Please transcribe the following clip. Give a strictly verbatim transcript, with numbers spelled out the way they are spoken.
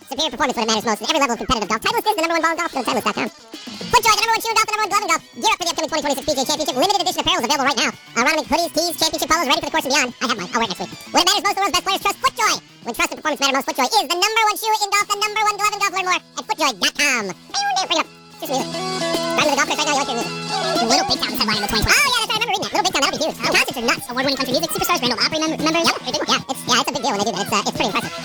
Superior performance when it matters most at every level of competitive golf. Titleist is the number one ball in golf. Go to Titleist dot com. FootJoy, the number one shoe in golf, the number one glove in golf. Gear up for the upcoming twenty twenty-six P G A Championship. Limited edition apparel is available right now. Uh, Ronald hoodies, tees, championship polos, ready for the course and beyond. I have mine. I'll wear it next week. When it matters most, the world's best players trust FootJoy. When trust and performance matter most, FootJoy is the number one shoe in golf, the number one glove in golf. Learn more at footjoy dot com. Bring it up. Just music. Driving to the golf course right now, you like your music. Little Big Town is headlining the twenty twenty. Oh, yeah, that's right. I remember reading that. Little Big Town, that'll be huge. The concerts are nuts. Award-winning country music, superstars, Randall Opry member. member. Yeah, yeah, it's, yeah, it's a big deal when they do that. It's, uh, it's pretty impressive.